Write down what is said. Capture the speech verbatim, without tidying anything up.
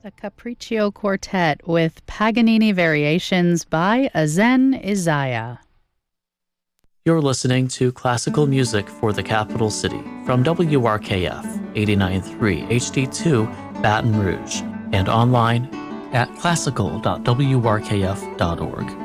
The Capriccio Quartet with Paganini Variations by Azen Isaiah. You're listening to classical music for the capital city from W R K F eighty-nine point three H D two Baton Rouge and online at classical dot w r k f dot org.